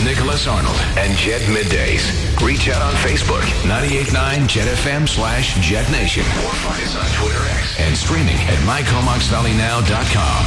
Nicholas Arnold and Jet Middays. Reach out on Facebook, 98.9 Jet FM/Jet Nation. Or find us on Twitter X and streaming at mycomoxvalleynow.com.